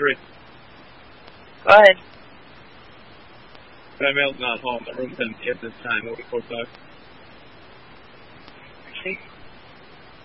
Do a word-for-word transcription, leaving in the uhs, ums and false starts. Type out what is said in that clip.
three. Go ahead. My mail's not home. The room's empty at this time. What do you five?